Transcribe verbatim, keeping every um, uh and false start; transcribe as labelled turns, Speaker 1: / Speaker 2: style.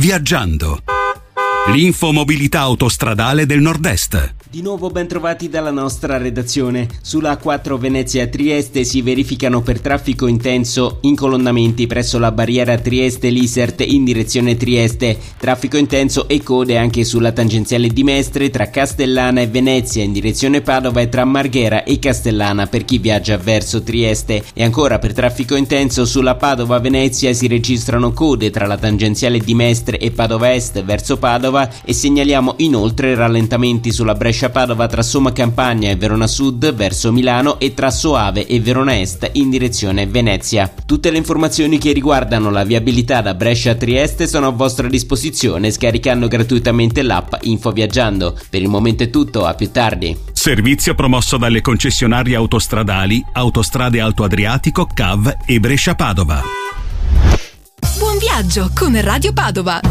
Speaker 1: Viaggiando. L'infomobilità autostradale del Nord-Est.
Speaker 2: Di nuovo ben trovati dalla nostra redazione. Sulla A quattro Venezia-Trieste si verificano per traffico intenso incolonnamenti presso la barriera Trieste-Lisert in direzione Trieste. Traffico intenso e code anche sulla tangenziale di Mestre tra Castellana e Venezia in direzione Padova e tra Marghera e Castellana per chi viaggia verso Trieste. E ancora per traffico intenso sulla Padova-Venezia si registrano code tra la tangenziale di Mestre e Padova Est verso Padova e segnaliamo inoltre rallentamenti sulla Brescia Padova tra Somma Campagna e Verona Sud verso Milano e tra Soave e Verona Est in direzione Venezia. Tutte le informazioni che riguardano la viabilità da Brescia a Trieste sono a vostra disposizione scaricando gratuitamente l'app Info Viaggiando. Per il momento è tutto, a più tardi.
Speaker 1: Servizio promosso dalle concessionarie autostradali Autostrade Alto Adriatico, C A V e Brescia Padova.
Speaker 3: Buon viaggio con Radio Padova.